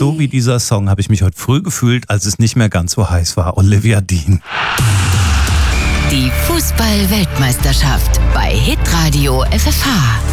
so wie dieser Song habe ich mich heute früh gefühlt, als es nicht mehr ganz so heiß war. Olivia Dean. Die Fußball-Weltmeisterschaft bei Hitradio FFH.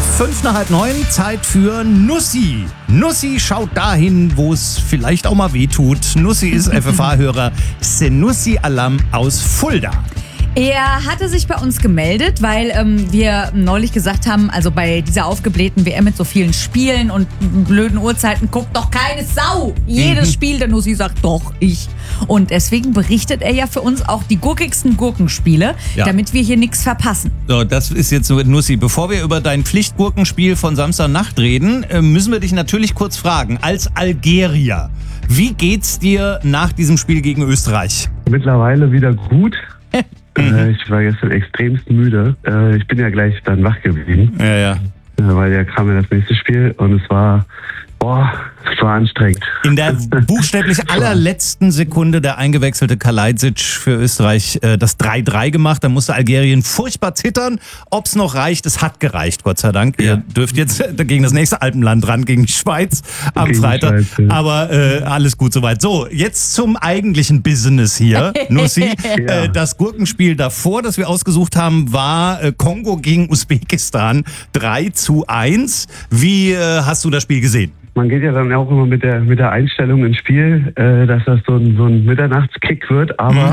8:55, Zeit für Nussi. Nussi schaut dahin, wo es vielleicht auch mal wehtut. Nussi ist FFH-Hörer Senussi Alam aus Fulda. Er hatte sich bei uns gemeldet, weil wir neulich gesagt haben, also bei dieser aufgeblähten WM mit so vielen Spielen und blöden Uhrzeiten guckt doch keine Sau. Jedes Spiel, der Nussi sagt, doch, ich. Und deswegen berichtet er ja für uns auch die gurkigsten Gurkenspiele, damit wir hier nichts verpassen. So, das ist jetzt so, Nussi. Bevor wir über dein Pflichtgurkenspiel von Samstagnacht reden, müssen wir dich natürlich kurz fragen. Als Algerier, wie geht's dir nach diesem Spiel gegen Österreich? Mittlerweile wieder gut. Ich war gestern extremst müde. Ich bin ja gleich dann wach geblieben. Ja. Weil ja kam ja das nächste Spiel und es war anstrengend. In der buchstäblich allerletzten Sekunde der eingewechselte Kalajdzic für Österreich das 3-3 gemacht. Da musste Algerien furchtbar zittern. Ob es noch reicht, es hat gereicht, Gott sei Dank. Ihr dürft jetzt gegen das nächste Alpenland ran, gegen die Schweiz am Freitag. Schweiz, ja. Aber alles gut soweit. So, jetzt zum eigentlichen Business hier, Nussi. Das Gurkenspiel davor, das wir ausgesucht haben, war Kongo gegen Usbekistan 3-1. Wie hast du das Spiel gesehen? Man geht ja dann auch immer mit der Einstellung ins Spiel, dass das so ein Mitternachtskick wird, aber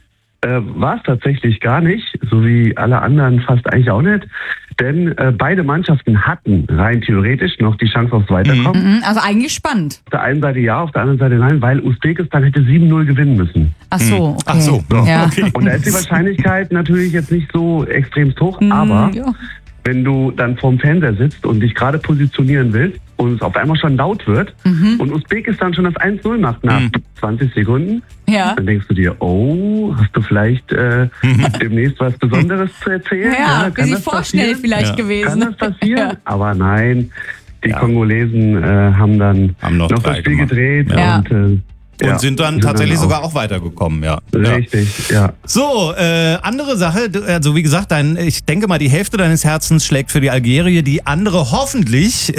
war es tatsächlich gar nicht, so wie alle anderen fast eigentlich auch nicht. Denn beide Mannschaften hatten rein theoretisch noch die Chance aufs Weiterkommen. Also eigentlich spannend. Auf der einen Seite ja, auf der anderen Seite nein, weil Usbekistan hätte 7-0 gewinnen müssen. Ach so, okay. Ach so, Ja. okay. Und da ist die Wahrscheinlichkeit natürlich jetzt nicht so extremst hoch, aber wenn du dann vorm Fernseher sitzt und dich gerade positionieren willst und es auf einmal schon laut wird und Usbekistan schon das 1-0 macht nach 20 Sekunden, dann denkst du dir, oh, hast du vielleicht demnächst was Besonderes zu erzählen? Ja, wie sie vorschnell vielleicht Kann gewesen. das passieren? Ja. Aber nein, die Kongolesen haben dann Haben noch das 3 Spiel gemacht. gedreht Ja. Und sind dann tatsächlich sogar auch weitergekommen, ja. Richtig, ja. So, andere Sache, also wie gesagt, ich denke mal, die Hälfte deines Herzens schlägt für die Algerier, die andere hoffentlich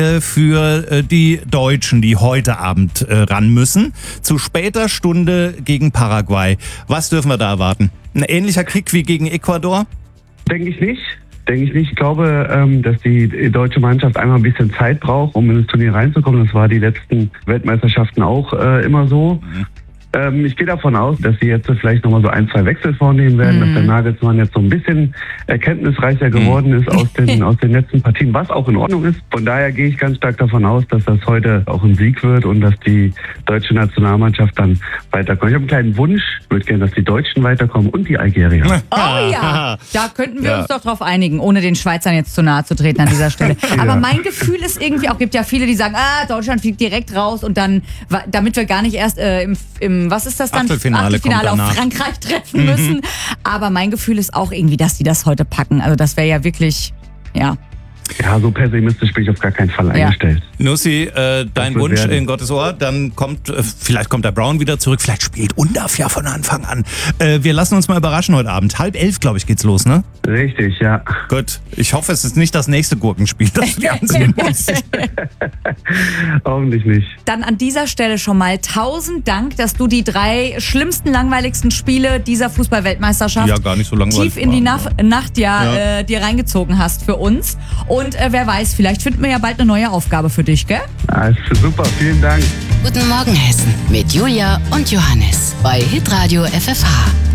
für die Deutschen, die heute Abend ran müssen. Zu später Stunde gegen Paraguay. Was dürfen wir da erwarten? Ein ähnlicher Kick wie gegen Ecuador? Denke ich nicht. Ich glaube, dass die deutsche Mannschaft einmal ein bisschen Zeit braucht, um in das Turnier reinzukommen. Das war die letzten Weltmeisterschaften auch immer so. Ich gehe davon aus, dass sie jetzt vielleicht nochmal so 1, 2 Wechsel vornehmen werden, dass der Nagelsmann jetzt so ein bisschen erkenntnisreicher geworden ist aus den letzten Partien, was auch in Ordnung ist. Von daher gehe ich ganz stark davon aus, dass das heute auch ein Sieg wird und dass die deutsche Nationalmannschaft dann weiterkommt. Ich habe einen kleinen Wunsch, ich würde gerne, dass die Deutschen weiterkommen und die Algerier. Oh ja, da könnten wir uns doch drauf einigen, ohne den Schweizern jetzt zu nahe zu treten an dieser Stelle. Aber mein Gefühl ist irgendwie auch, gibt ja viele, die sagen, Deutschland fliegt direkt raus und dann, damit wir gar nicht erst im was ist das dann? Achtelfinale auf Frankreich treffen müssen. Aber mein Gefühl ist auch irgendwie, dass die das heute packen. Also das wäre ja wirklich, Ja, so pessimistisch bin ich auf gar keinen Fall eingestellt. Nussi, dein Wunsch in Gottes Ohr, dann vielleicht kommt der Brown wieder zurück, vielleicht spielt Undaf ja von Anfang an. Wir lassen uns mal überraschen heute Abend. 10:30, glaube ich, geht's los, ne? Richtig, ja. Gut, ich hoffe, es ist nicht das nächste Gurkenspiel, das du dir ansehen musst. Hoffentlich nicht. Dann an dieser Stelle schon mal 1000 Dank, dass du die 3 schlimmsten, langweiligsten Spiele dieser Fußball-Weltmeisterschaft Ja, gar nicht so langweilig tief in die waren, Nacht dir reingezogen hast für uns. Und wer weiß, vielleicht finden wir ja bald eine neue Aufgabe für dich, gell? Also super, vielen Dank. Guten Morgen Hessen mit Julia und Johannes bei Hitradio FFH.